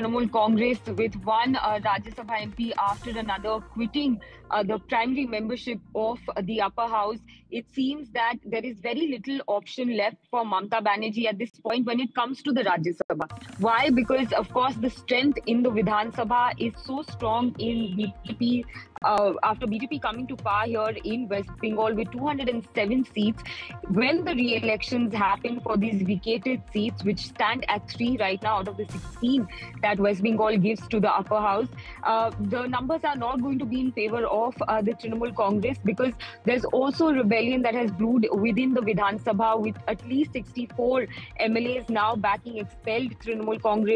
Trinamool Congress, with one Rajya Sabha MP after another quitting the primary membership of the upper house, it seems that there is very little option left for Mamata Banerjee at this point when it comes to the Rajya Sabha. Why? Because, of course, the strength in the Vidhan Sabha is so strong in BJP. After BJP coming to power here in West Bengal with 207 seats, when the re-elections happen for these vacated seats, which stand at 3 right now out of the 16 that West Bengal gives to the upper house, the numbers are not going to be in favor of the Trinamool Congress, because there's also rebellion that has brewed within the Vidhan Sabha, with at least 64 MLAs now backing expelled Trinamool Congress